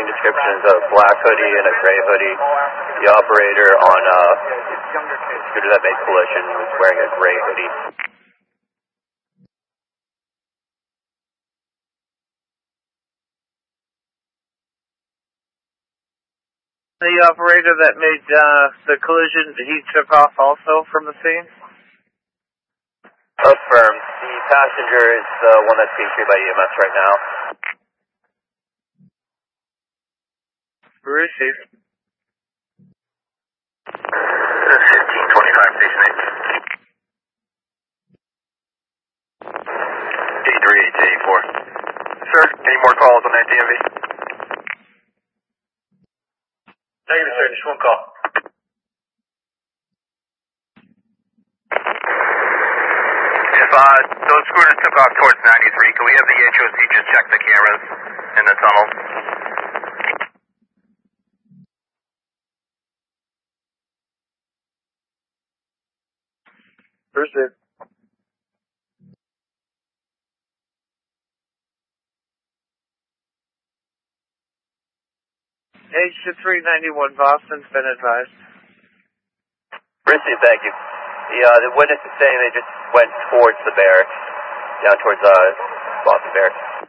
descriptions of a black hoodie and a gray hoodie. The operator on the scooter that made collision was wearing a gray hoodie. The operator that made the collision, he took off also from the scene? Affirmed. The passenger is the one that's being treated by EMS right now. Received. 1525, station 8. 838 to 84. Sir, any more calls on that DMV? Negative, sir. Just one call. If those scooters took off towards 93, can we have the HOC just check the cameras in the tunnel? Received. H391 Boston's been advised. Received, thank you. The witness is saying they just went towards the barracks, down towards Boston Barracks.